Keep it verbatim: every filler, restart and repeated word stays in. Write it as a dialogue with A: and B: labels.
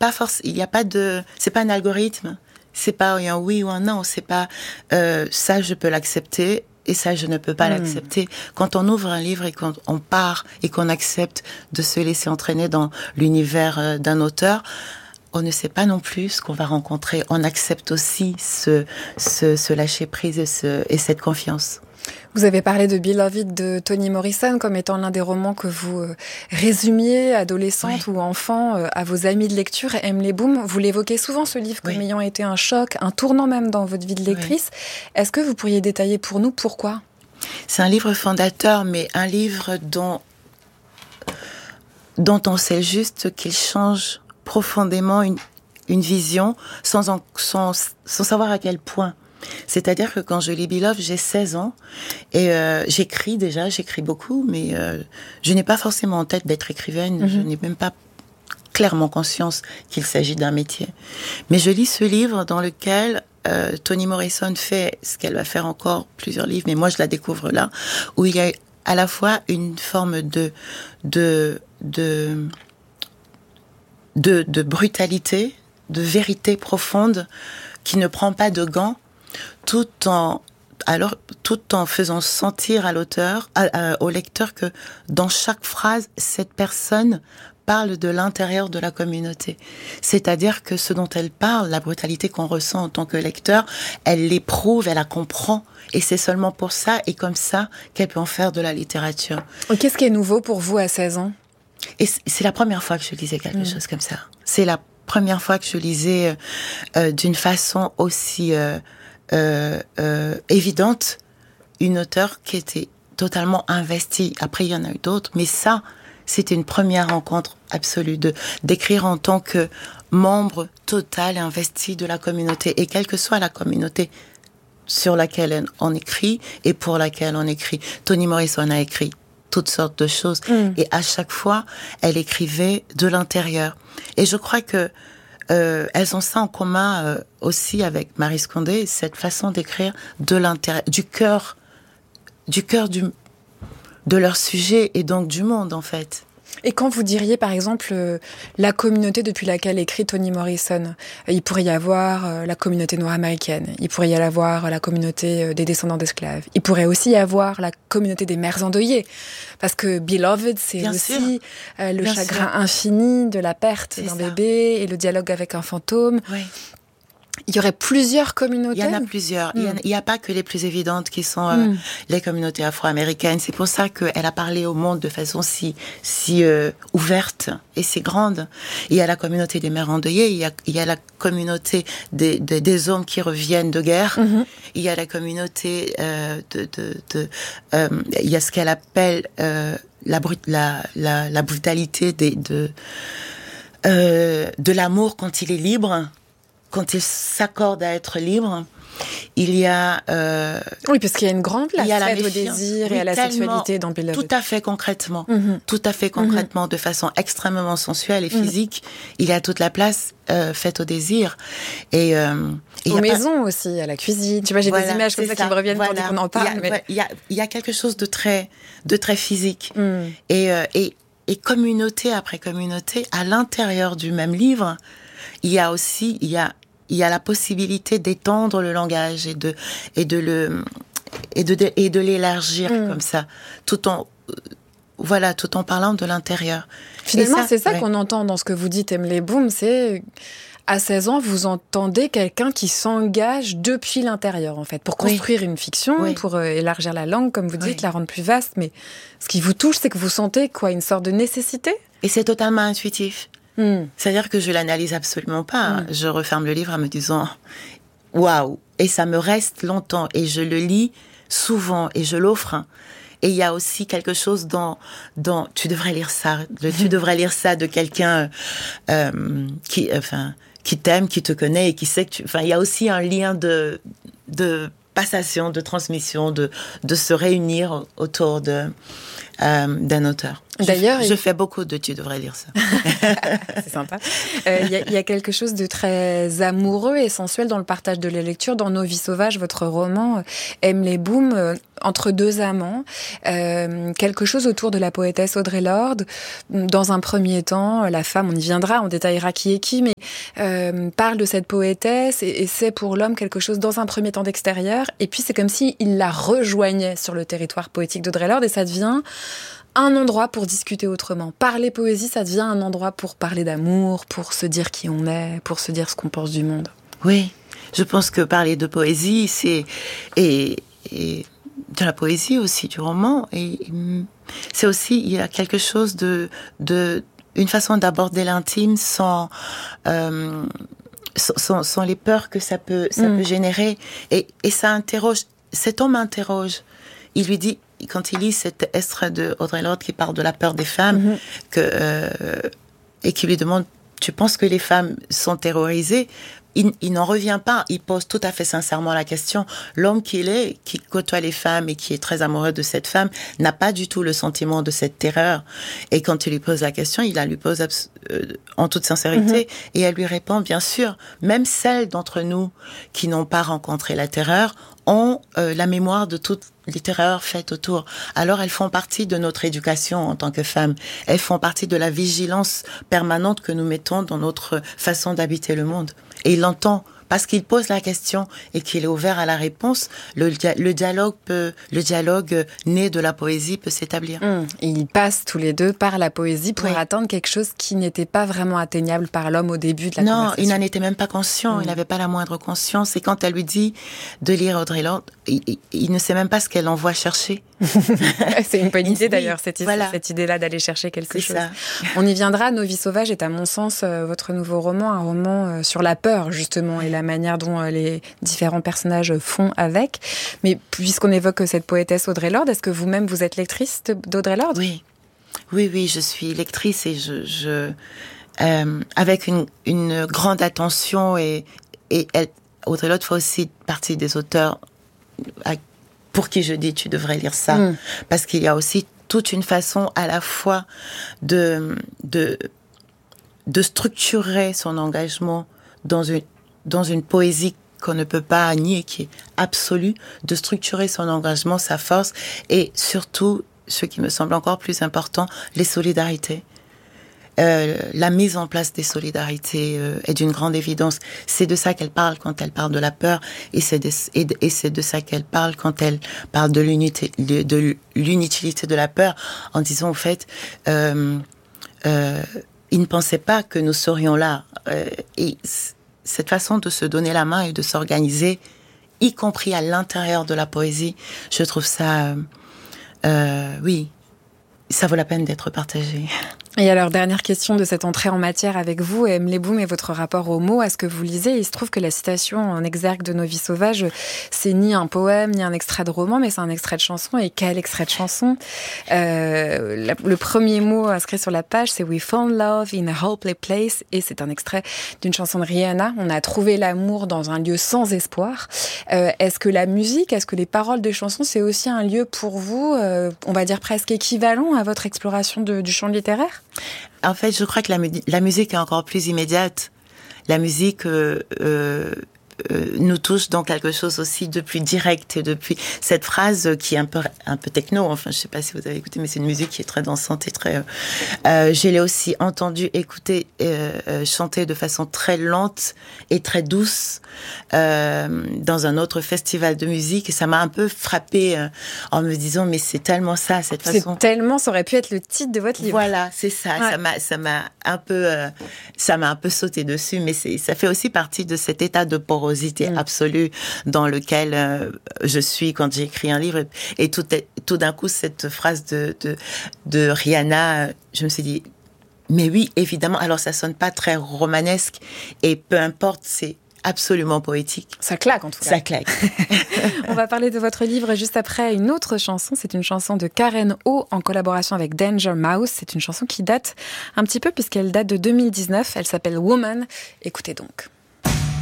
A: pas force, il y a pas de, c'est pas un algorithme. C'est pas un oui ou un non. C'est pas euh, ça, je peux l'accepter et ça, je ne peux pas mmh. l'accepter. Quand on ouvre un livre et qu'on on part et qu'on accepte de se laisser entraîner dans l'univers euh, d'un auteur, on ne sait pas non plus ce qu'on va rencontrer. On accepte aussi ce, ce, ce lâcher prise et, ce, et cette confiance.
B: Vous avez parlé de Beloved de Toni Morrison comme étant l'un des romans que vous euh, résumiez, adolescente oui. ou enfant, euh, à vos amis de lecture. Emily Boom, vous l'évoquez souvent, ce livre, comme oui. ayant été un choc, un tournant même dans votre vie de lectrice. Oui. Est-ce que vous pourriez détailler pour nous pourquoi ?
A: C'est un livre fondateur, mais un livre dont, dont on sait juste qu'il change profondément une, une vision sans, en, sans, sans savoir à quel point. C'est-à-dire que quand je lis Beloved, j'ai seize ans et euh, j'écris déjà, j'écris beaucoup, mais euh, je n'ai pas forcément en tête d'être écrivaine, mm-hmm. je n'ai même pas clairement conscience qu'il s'agit d'un métier. Mais je lis ce livre dans lequel euh, Toni Morrison fait ce qu'elle va faire encore plusieurs livres, mais moi je la découvre là, où il y a à la fois une forme de de de de, de brutalité, de vérité profonde qui ne prend pas de gants, tout en alors tout en faisant sentir à l'auteur, à, à, au lecteur que dans chaque phrase, cette personne parle de l'intérieur de la communauté. C'est-à-dire que ce dont elle parle, la brutalité qu'on ressent en tant que lecteur, elle l'éprouve, elle la comprend. Et c'est seulement pour ça et comme ça qu'elle peut en faire de la littérature.
B: Qu'est-ce qui est nouveau pour vous à seize ans ?
A: Et c'est la première fois que je lisais quelque mmh. chose comme ça. C'est la première fois que je lisais euh, d'une façon aussi euh, euh, euh, évidente une auteure qui était totalement investie. Après, il y en a eu d'autres, mais ça, c'était une première rencontre absolue de d'écrire en tant que membre total et investi de la communauté. Et quelle que soit la communauté sur laquelle on écrit et pour laquelle on écrit. Toni Morrison a écrit toutes sortes de choses. Mm. Et à chaque fois, elle écrivait de l'intérieur. Et je crois que euh, elles ont ça en commun euh, aussi avec Marie Scondé, cette façon d'écrire de l'intérieur, du cœur, du cœur du, de leur sujet et donc du monde, en fait.
B: Et quand vous diriez, par exemple, euh, la communauté depuis laquelle écrit Toni Morrison, il pourrait y avoir euh, la communauté noire américaine, il pourrait y avoir la communauté euh, des descendants d'esclaves, il pourrait aussi y avoir la communauté des mères endeuillées, parce que Beloved, c'est Bien aussi euh, le Bien chagrin sûr. infini de la perte c'est d'un ça. bébé et le dialogue avec un fantôme.
A: Oui.
B: Il y aurait plusieurs communautés.
A: Il y en a plusieurs. Mm. Il n'y a, a pas que les plus évidentes qui sont euh, mm. les communautés afro-américaines. C'est pour ça qu'elle a parlé au monde de façon si, si euh, ouverte et si grande. Il y a la communauté des mères endeuillées, il y a, il y a la communauté des, des, des hommes qui reviennent de guerre, mm-hmm. il y a la communauté euh, de... de, de euh, il y a ce qu'elle appelle euh, la, brut, la, la, la brutalité des, de, euh, de l'amour quand il est libre. Quand il s'accorde à être libre, il y a... Euh,
B: oui, parce qu'il y a une grande place faite au désir oui, et à la sexualité dans Beloved.
A: Tout à fait concrètement. Mm-hmm. Tout à fait concrètement, mm-hmm. de façon extrêmement sensuelle et physique. Mm-hmm. Il y a toute la place euh, faite au désir. Et, euh, et
B: aux maisons pas... aussi, à la cuisine. Tu vois, j'ai voilà, des images comme ça, ça qui me reviennent voilà. pour dire qu'on en parle.
A: Il y a,
B: mais...
A: il y a, il y a quelque chose de très, de très physique.
B: Mm.
A: Et, euh, et, et communauté après communauté, à l'intérieur du même livre, il y a aussi... Il y a, il y a la possibilité d'étendre le langage et de et de le et de et de l'élargir mmh. comme ça, tout en voilà, tout en parlant de l'intérieur.
B: Finalement, ça, c'est ça ouais. qu'on entend dans ce que vous dites, Emily Boom, c'est à seize ans, vous entendez quelqu'un qui s'engage depuis l'intérieur, en fait, pour construire oui. une fiction, oui. pour euh, élargir la langue, comme vous dites, oui. la rendre plus vaste. Mais ce qui vous touche, c'est que vous sentez quoi, une sorte de nécessité.
A: Et c'est totalement intuitif. Mm. C'est-à-dire que je l'analyse absolument pas. Mm. Je referme le livre en me disant waouh, et ça me reste longtemps et je le lis souvent et je l'offre. Et il y a aussi quelque chose dans dans tu devrais lire ça, le, tu devrais lire ça de quelqu'un euh, qui enfin qui t'aime, qui te connaît et qui sait que tu enfin il y a aussi un lien de de passation, de transmission, de de se réunir autour de euh, d'un auteur.
B: D'ailleurs,
A: je, je fais beaucoup de tu devrais lire ça.
B: C'est sympa. Il euh, y, y a quelque chose de très amoureux et sensuel dans le partage de la lecture. Dans Nos vies sauvages, votre roman, Emily Boom, euh, entre deux amants, euh, quelque chose autour de la poétesse Audre Lorde. Dans un premier temps, la femme, on y viendra, on détaillera qui est qui, mais euh, parle de cette poétesse et, et c'est pour l'homme quelque chose dans un premier temps d'extérieur. Et puis c'est comme si il la rejoignait sur le territoire poétique d'Audre Lorde et ça devient un endroit pour discuter autrement. Parler poésie, ça devient un endroit pour parler d'amour, pour se dire qui on est, pour se dire ce qu'on pense du monde.
A: Oui, je pense que parler de poésie, c'est et, et de la poésie aussi, du roman, et c'est aussi, il y a quelque chose de, de une façon d'aborder l'intime sans, euh, sans, sans les peurs que ça peut, ça mm. peut générer, et, et ça interroge. Cet homme interroge. Il lui dit, quand il lit cet extrait de Audre Lorde qui parle de la peur des femmes, mm-hmm. que, euh, et qui lui demande, tu penses que les femmes sont terrorisées? Il, il n'en revient pas, il pose tout à fait sincèrement la question. L'homme qu'il est, qui côtoie les femmes et qui est très amoureux de cette femme, n'a pas du tout le sentiment de cette terreur. Et quand il lui pose la question, il la lui pose abs- euh, en toute sincérité, mm-hmm. et elle lui répond, bien sûr, même celles d'entre nous qui n'ont pas rencontré la terreur ont euh, la mémoire de toutes les terreurs faites autour. Alors elles font partie de notre éducation en tant que femmes. Elles font partie de la vigilance permanente que nous mettons dans notre façon d'habiter le monde. Et il l'entend parce qu'il pose la question et qu'il est ouvert à la réponse. Le, dia- le dialogue peut, le dialogue né de la poésie peut s'établir.
B: Mmh. Et ils passent tous les deux par la poésie pour oui. atteindre quelque chose qui n'était pas vraiment atteignable par l'homme au début de la
A: non,
B: conversation.
A: Non, il n'en était même pas conscient. Mmh. Il n'avait pas la moindre conscience. Et quand elle lui dit de lire Audre Lorde, il, il, il ne sait même pas ce qu'elle envoie chercher.
B: C'est une bonne idée d'ailleurs, cette,
A: voilà.
B: cette idée-là d'aller chercher quelque
A: C'est
B: chose.
A: Ça.
B: On y viendra. Nos vies sauvages est à mon sens euh, votre nouveau roman, un roman euh, sur la peur justement et la manière dont euh, les différents personnages font avec. Mais puisqu'on évoque cette poétesse Audre Lorde, est-ce que vous-même vous êtes lectrice d'Audre Lorde?
A: Oui, oui, oui, je suis lectrice et je, je euh, avec une, une grande attention et, et elle, Audre Lorde fait aussi partie des auteurs à, pour qui je dis tu devrais lire ça, mmh. parce qu'il y a aussi toute une façon à la fois de de de structurer son engagement dans une dans une poésie qu'on ne peut pas nier, qui est absolue, de structurer son engagement, sa force, et surtout, ce qui me semble encore plus important, les solidarités. Euh, la mise en place des solidarités euh, est d'une grande évidence. C'est de ça qu'elle parle quand elle parle de la peur, et c'est de, et de, et c'est de ça qu'elle parle quand elle parle de, l'unité, de, de l'inutilité de la peur, en disant au fait, euh, euh, ils ne pensaient pas que nous serions là. Euh, et cette façon de se donner la main et de s'organiser, y compris à l'intérieur de la poésie, je trouve ça, euh, euh, oui, ça vaut la peine d'être partagé.
B: Et alors, dernière question de cette entrée en matière avec vous, Emily Boom, et votre rapport aux mots, à ce que vous lisez. Il se trouve que la citation en exergue de Nos vies sauvages, c'est ni un poème, ni un extrait de roman, mais c'est un extrait de chanson. Et quel extrait de chanson? euh, la, Le premier mot inscrit sur la page, c'est « We found love in a hopeless place », et c'est un extrait d'une chanson de Rihanna. On a trouvé l'amour dans un lieu sans espoir. Euh, est-ce que la musique, est-ce que les paroles des chansons, c'est aussi un lieu pour vous, euh, on va dire presque équivalent à votre exploration de, du champ littéraire?
A: En fait, je crois que la, la musique est encore plus immédiate. La musique euh, euh, euh, nous touche dans quelque chose aussi de plus direct, et depuis cette phrase qui est un peu un peu techno. Enfin, je sais pas si vous avez écouté, mais c'est une musique qui est très dansante et très. Euh, euh, je l'ai aussi entendu écouter euh, euh, chanter de façon très lente et très douce euh, dans un autre festival de musique, et ça m'a un peu frappée euh, en me disant mais c'est tellement ça, cette façon.
B: C'est tellement, ça aurait pu être le titre de votre livre.
A: Voilà, c'est ça. Ouais. Ça m'a ça m'a un peu euh, ça m'a un peu sauté dessus, mais c'est ça fait aussi partie de cet état de porosité Mmh. absolue dans lequel euh, je suis quand j'écris un livre, et tout, est, tout d'un coup cette phrase de, de, de Rihanna, je me suis dit mais oui, évidemment, alors ça sonne pas très romanesque, et peu importe, c'est absolument poétique.
B: Ça claque en tout cas.
A: Ça claque.
B: On va parler de votre livre juste après une autre chanson. C'est une chanson de Karen O en collaboration avec Danger Mouse. C'est une chanson qui date un petit peu puisqu'elle date de deux mille dix-neuf. Elle s'appelle Woman. Écoutez donc.